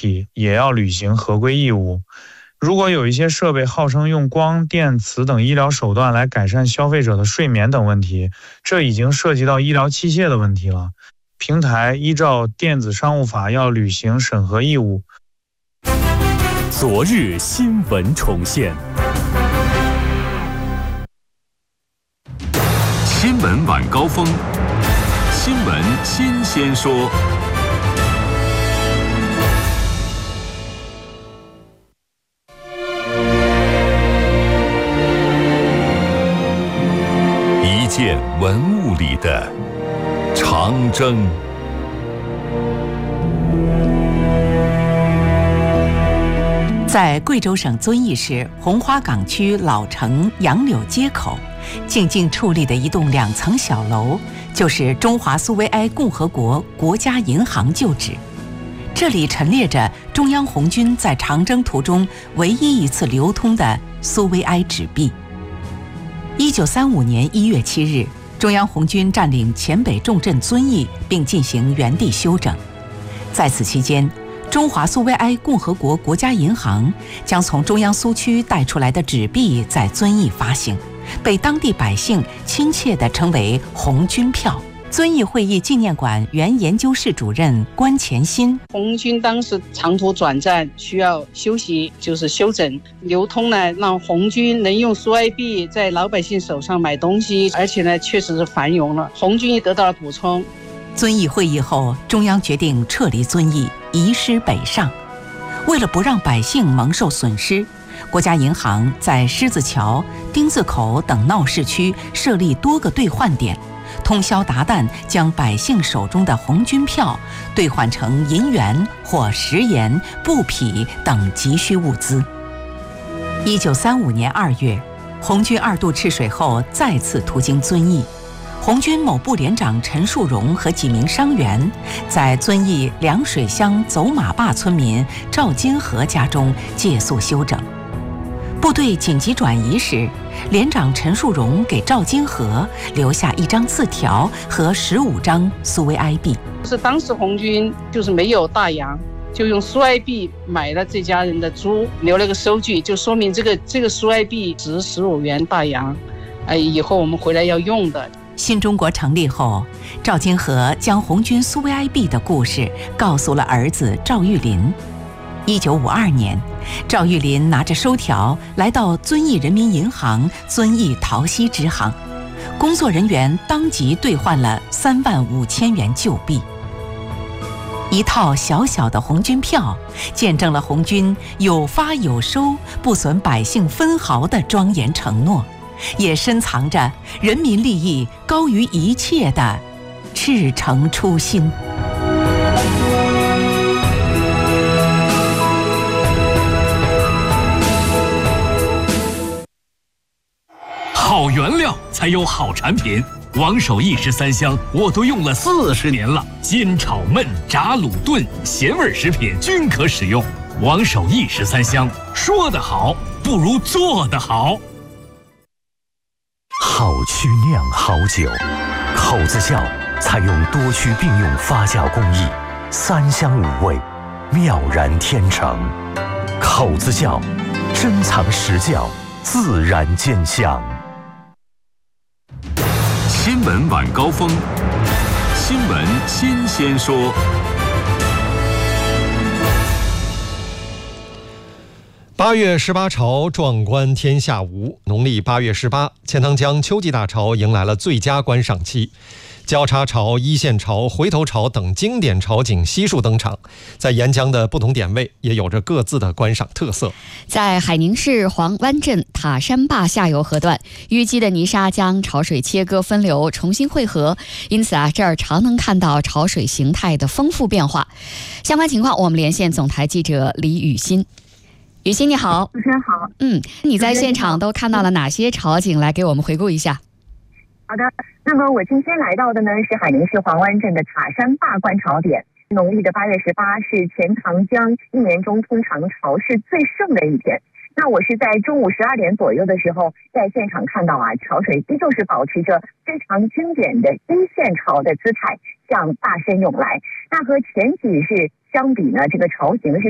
体也要履行合规义务。如果有一些设备号称用光电磁等医疗手段来改善消费者的睡眠等问题，这已经涉及到医疗器械的问题了。平台依照电子商务法要履行审核义务。 昨日新闻重现， 新闻晚高峰，新闻新鲜说。一件文物里的长征。 在贵州省遵义市红花岗区老城杨柳街口，静静矗立的一栋2层小楼，就是中华苏维埃共和国国家银行旧址。这里陈列着中央红军在长征途中唯一一次流通的苏维埃纸币。1935年1月7日，中央红军占领黔北重镇遵义，并进行原地休整。在此期间，中华苏维埃共和国国家银行将从中央苏区带出来的纸币在遵义发行，被当地百姓亲切地称为红军票。遵义会议纪念馆原研究室主任关前新： 红军当时长途转战需要休息，就是休整流通呢，让红军能用苏维埃币在老百姓手上买东西，而且呢确实是繁荣了，红军也得到了补充。 遵义会议后，中央决定撤离遵义，移师北上。为了不让百姓蒙受损失，国家银行在狮子桥、丁字口等闹市区设立多个兑换点，通宵达旦将百姓手中的红军票兑换成银元或食盐、布匹等急需物资。1935年2月，红军2度赤水后再次途经遵义。红军某部连长陈树荣和几名伤员在遵义凉水乡走马坝村民赵金河家中借宿休整。部队紧急转移时，连长陈树荣给赵金河留下1张字条和15张苏维埃币。 是当时红军就是没有大洋，就用苏维埃币买了这家人的猪，留了个收据，就说明这个苏维埃币值15元大洋，以后我们回来要用的。 新中国成立后，赵金河将红军苏维埃币的故事告诉了儿子赵玉林。1952年，赵玉林拿着收条来到遵义人民银行遵义桃溪支行，工作人员当即兑换了35000元旧币。一套小小的红军票，见证了红军有发有收、不损百姓分毫的庄严承诺，也深藏着人民利益高于一切的赤诚初心。 好原料才有好产品，王守义13香我都用了40年了，煎炒焖炸卤炖咸味食品均可使用。王守义13香，说得好不如做得好。 好曲酿好酒，口子窖采用多区并用发酵工艺，3香5味，妙然天成。口子窖珍藏实窖，自然见香。 新闻晚高峰，新闻新鲜说。 8月18朝，壮观天下无。农历8月18，钱塘江秋季大潮迎来了最佳观赏期。交叉潮、一线潮、回头潮等经典潮景悉数登场，在沿江的不同点位也有着各自的观赏特色。 在海宁市黄湾镇塔山坝下游河段，淤积的泥沙将潮水切割分流，重新汇合，因此这儿常能看到潮水形态的丰富变化。相关情况，我们连线总台记者李雨欣。雨欣你好。 主持人好。 你在现场都看到了哪些潮景？来给我们回顾一下。 好的，那么我今天来到的呢是海宁市黄湾镇的塔山坝观潮点。农历的8月18是钱塘江一年中通常潮势最盛的一天。那我是在中午12点左右的时候，在现场看到潮水依旧是保持着非常经典的一线潮的姿态向大山涌来。那和前几日相比呢，这个潮形是